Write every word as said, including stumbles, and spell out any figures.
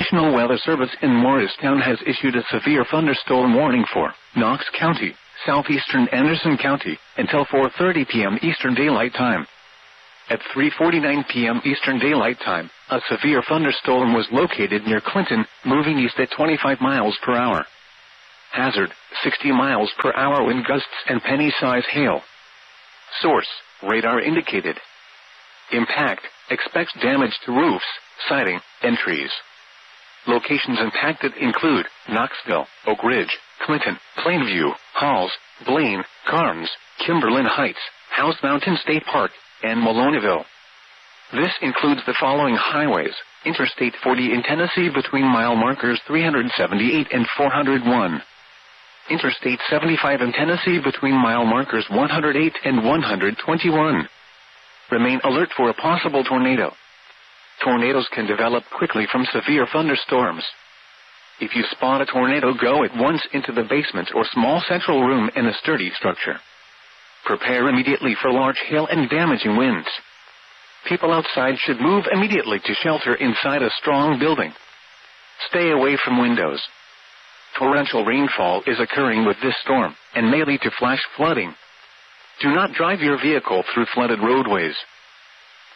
National Weather Service in Morristown has issued a severe thunderstorm warning for Knox County, southeastern Anderson County, until four thirty p.m. Eastern Daylight Time. At three forty-nine p.m. Eastern Daylight Time, a severe thunderstorm was located near Clinton, moving east at twenty-five miles per hour. Hazard, sixty miles per hour wind gusts and penny-size hail. Source, radar indicated. Impact, expects damage to roofs, siding, and trees. Locations impacted include Knoxville, Oak Ridge, Clinton, Plainview, Halls, Blaine, Carnes, Kimberlin Heights, House Mountain State Park, and Maloneyville. This includes the following highways: Interstate forty in Tennessee between mile markers three seventy-eight and four oh one. Interstate seventy-five in Tennessee between mile markers one oh eight and one twenty-one. Remain alert for a possible tornado. Tornadoes can develop quickly from severe thunderstorms. If you spot a tornado, go at once into the basement or small central room in a sturdy structure. Prepare immediately for large hail and damaging winds. People outside should move immediately to shelter inside a strong building. Stay away from windows. Torrential rainfall is occurring with this storm and may lead to flash flooding. Do not drive your vehicle through flooded roadways.